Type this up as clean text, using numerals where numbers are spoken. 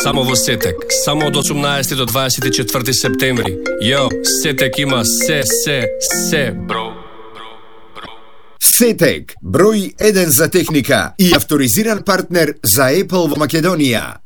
Само во Сетек, само од 18 до 24 септември. Јо, Сетек има се, бро. Сетек, број 1 за техника и авторизиран партнер за Apple во Македонија.